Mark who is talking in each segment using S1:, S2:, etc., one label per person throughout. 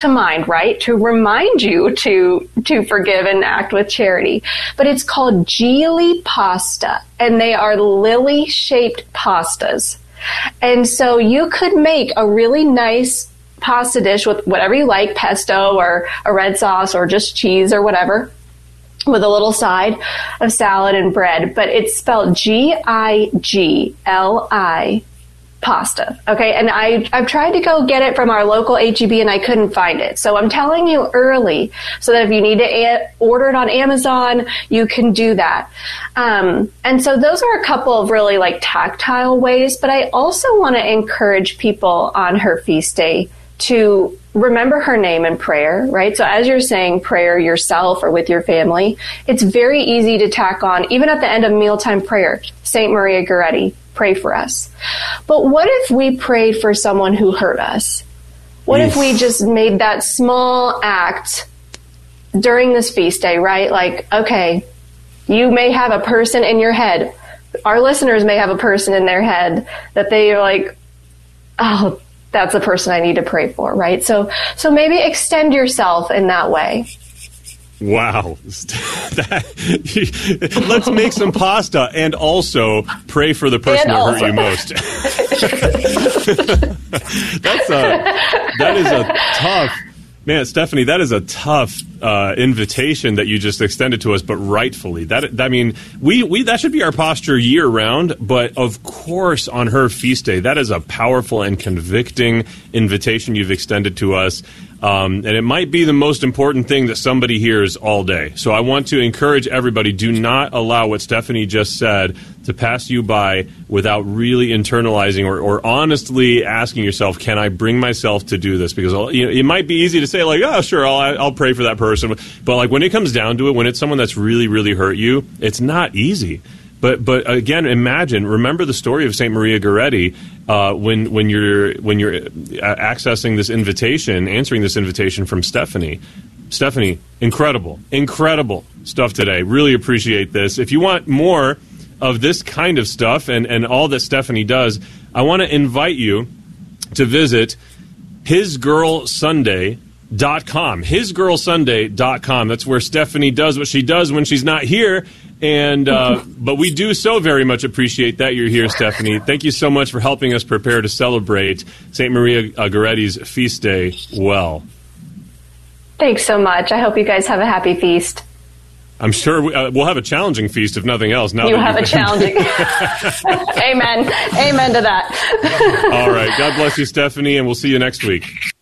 S1: to mind, right? To remind you to forgive and act with charity. But it's called Gigli pasta, and they are lily-shaped pastas. And so you could make a really nice pasta dish with whatever you like, pesto or a red sauce or just cheese or whatever, with a little side of salad and bread. But it's spelled Gigli pasta. Okay. And I've tried to go get it from our local HEB and I couldn't find it. So I'm telling you early so that if you need to order it on Amazon, you can do that. And so those are a couple of really like tactile ways, but I also want to encourage people on her feast day to remember her name in prayer, right? So as you're saying prayer yourself or with your family, it's very easy to tack on, even at the end of mealtime prayer, Saint Maria Goretti, pray for us. But what if we prayed for someone who hurt us? What if we just made that small act during this feast day, right? Like, okay, you may have a person in your head. Our listeners may have a person in their head that they are like, oh, that's the person I need to pray for, right? So maybe extend yourself in that way.
S2: Wow. Let's make some pasta and also pray for the person who hurt you most. That is a tough, man, Stephanie, that is a tough invitation that you just extended to us, but rightfully. That should be our posture year round, but of course on her feast day, that is a powerful and convicting invitation you've extended to us. And it might be the most important thing that somebody hears all day. So I want to encourage everybody, do not allow what Stephanie just said to pass you by without really internalizing or honestly asking yourself, can I bring myself to do this? Because it might be easy to say like, oh, sure, I'll pray for that person. But like when it comes down to it, when it's someone that's really, really hurt you, it's not easy. But again, remember the story of Saint Maria Goretti when you're accessing this invitation, answering this invitation from Stephanie. Stephanie, incredible stuff today. Really appreciate this. If you want more of this kind of stuff and all that Stephanie does, I want to invite you to visit hisgirlsunday.com. Hisgirlsunday.com. That's where Stephanie does what she does when she's not here. And but we do so very much appreciate that you're here, Stephanie. Thank you so much for helping us prepare to celebrate St. Maria Goretti's feast day well.
S1: Thanks so much. I hope you guys have a happy feast.
S2: I'm sure we'll have a challenging feast, if nothing else. Now
S1: you have a challenging. Amen. Amen to that.
S2: All right. God bless you, Stephanie, and we'll see you next week.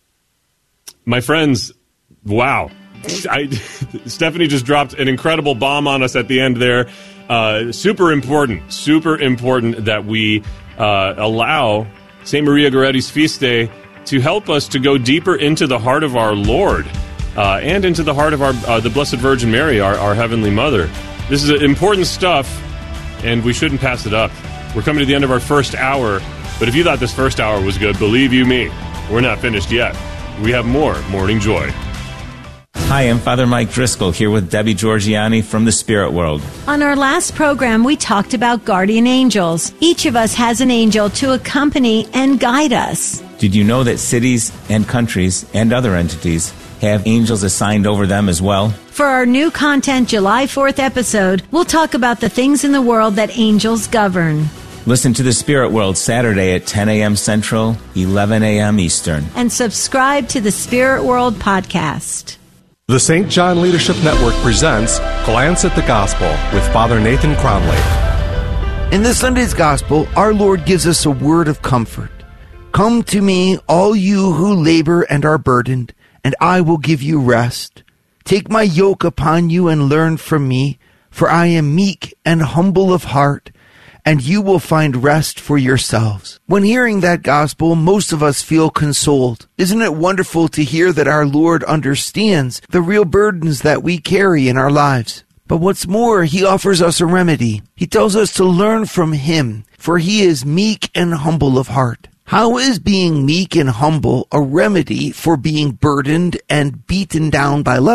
S2: My friends, wow. Stephanie just dropped an incredible bomb on us at the end there. Super important that we allow St. Maria Goretti's feast day to help us to go deeper into the heart of our Lord and into the heart of the Blessed Virgin Mary, our Heavenly Mother. This is important stuff, and we shouldn't pass it up. We're coming to the end of our first hour, but if you thought this first hour was good, believe you me, we're not finished yet. We have more Morning Joy.
S3: Hi, I'm Father Mike Driscoll here with Debbie Georgiani from the Spirit World.
S4: On our last program, we talked about guardian angels. Each of us has an angel to accompany and guide us.
S3: Did you know that cities and countries and other entities have angels assigned over them as well?
S4: For our new content July 4th episode, we'll talk about the things in the world that angels govern.
S3: Listen to the Spirit World Saturday at 10 a.m. Central, 11 a.m. Eastern.
S4: And subscribe to the Spirit World podcast.
S5: The St. John Leadership Network presents Glance at the Gospel with Father Nathan Cromley.
S6: In this Sunday's Gospel, our Lord gives us a word of comfort. Come to me, all you who labor and are burdened, and I will give you rest. Take my yoke upon you and learn from me, for I am meek and humble of heart, and you will find rest for yourselves. When hearing that gospel, most of us feel consoled. Isn't it wonderful to hear that our Lord understands the real burdens that we carry in our lives? But what's more, he offers us a remedy. He tells us to learn from him, for he is meek and humble of heart. How is being meek and humble a remedy for being burdened and beaten down by life?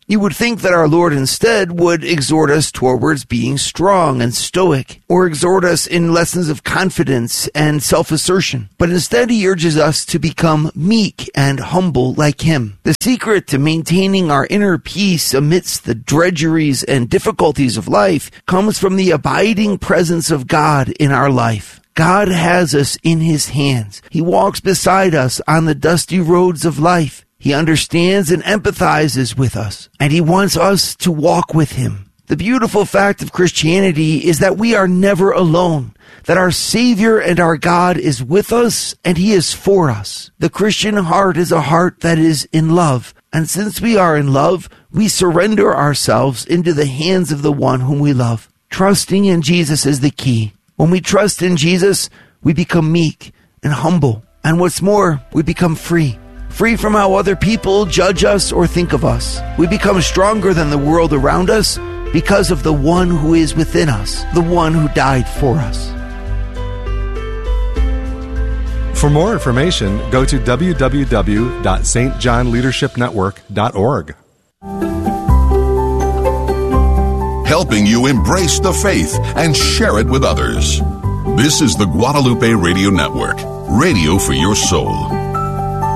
S6: You would think that our Lord instead would exhort us towards being strong and stoic, or exhort us in lessons of confidence and self-assertion. But instead he urges us to become meek and humble like him. The secret to maintaining our inner peace amidst the drudgeries and difficulties of life comes from the abiding presence of God in our life. God has us in his hands. He walks beside us on the dusty roads of life. He understands and empathizes with us, and he wants us to walk with him. The beautiful fact of Christianity is that we are never alone, that our Savior and our God is with us, and he is for us. The Christian heart is a heart that is in love, and since we are in love, we surrender ourselves into the hands of the one whom we love. Trusting in Jesus is the key. When we trust in Jesus, we become meek and humble, and what's more, we become free. Free from how other people judge us or think of us. We become stronger than the world around us because of the one who is within us, the one who died for us.
S5: For more information, go to www.stjohnleadershipnetwork.org.
S7: Helping you embrace the faith and share it with others. This is the Guadalupe Radio Network, radio for your soul.